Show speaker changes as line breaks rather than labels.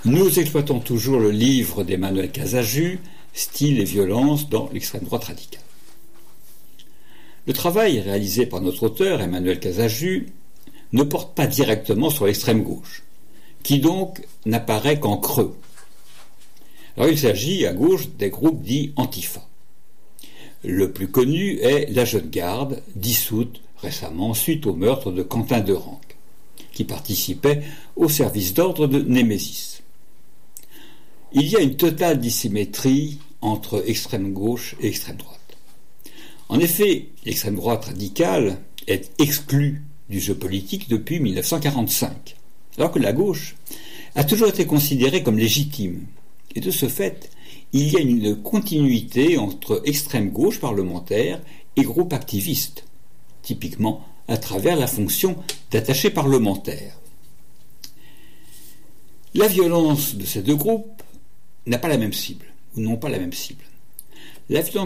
Nous exploitons toujours le livre d'Emmanuel Casaju, Style et violence dans l'extrême droite radicale. Le travail réalisé par notre auteur, Emmanuel Casaju, ne porte pas directement sur l'extrême gauche, qui donc n'apparaît qu'en creux. Alors il s'agit à gauche des groupes dits Antifa. Le plus connu est la Jeune Garde, dissoute récemment suite au meurtre de Quentin Derengue, qui participait au service d'ordre de Némésis. Il y a une totale dissymétrie entre extrême gauche et extrême droite. En effet, l'extrême droite radicale est exclue du jeu politique depuis 1945, alors que la gauche a toujours été considérée comme légitime. Et de ce fait, il y a une continuité entre extrême gauche parlementaire et groupes activistes, typiquement à travers la fonction d'attaché parlementaire. La violence de ces deux groupes n'a pas la même cible, ou n'ont pas la même cible. La violence